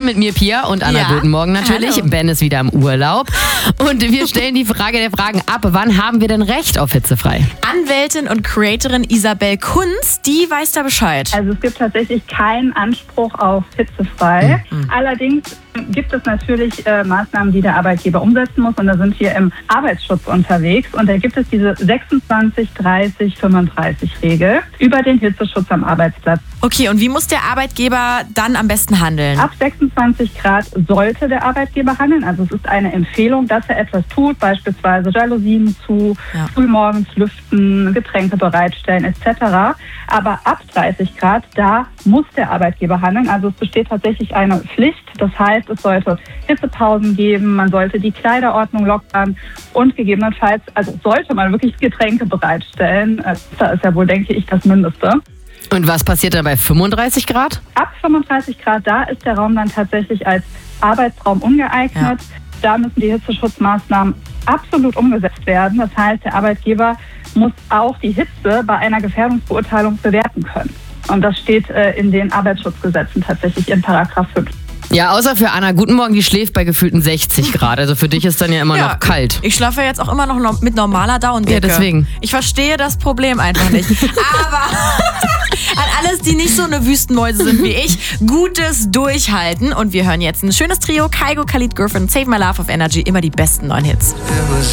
mit mir, Pia, und Anna. Ja. Guten Morgen natürlich. Hallo. Ben ist wieder im Urlaub. Und wir stellen die Frage der Fragen ab. Wann haben wir denn Recht auf hitzefrei? Anwältin und Creatorin Isabel Kunz, die weiß da Bescheid. Also es gibt tatsächlich keinen Anspruch auf hitzefrei. Allerdings gibt es natürlich Maßnahmen, die der Arbeitgeber umsetzen muss. Und da sind wir im Arbeitsschutz unterwegs. Und da gibt es diese 26-30-35-Regel über den Hitzeschutz am Arbeitsplatz. Okay, und wie muss der Arbeitgeber dann am besten handeln? Ab 26 Grad sollte der Arbeitgeber handeln. Also es ist eine Empfehlung, dass er etwas tut, beispielsweise Jalousien zu, frühmorgens lüften, Getränke bereitstellen etc. Aber ab 30 Grad, da muss der Arbeitgeber handeln. Also es besteht tatsächlich eine Pflicht. Das heißt, es sollte Hitzepausen geben, man sollte die Kleiderordnung lockern und gegebenenfalls, also sollte man wirklich Getränke bereitstellen. Da ist ja wohl, denke ich, das Mindeste. Und was passiert dann bei 35 Grad? Ab 35 Grad, da ist der Raum dann tatsächlich als Arbeitsraum ungeeignet. Ja. Da müssen die Hitzeschutzmaßnahmen absolut umgesetzt werden. Das heißt, der Arbeitgeber muss auch die Hitze bei einer Gefährdungsbeurteilung bewerten können. Und das steht in den Arbeitsschutzgesetzen tatsächlich in Paragraph 5. Ja, außer für Anna. Guten Morgen, die schläft bei gefühlten 60 Grad. Also für dich ist dann ja immer noch kalt. Ich schlafe jetzt auch immer noch mit normaler Daunendecke. Ja, deswegen. Ich verstehe das Problem einfach nicht. Aber an alles, die nicht so eine Wüstenmäuse sind wie ich, gutes Durchhalten. Und wir hören jetzt ein schönes Trio. Kygo, Khalid, Griffin, Save My Love auf Energy. Immer die besten neuen Hits.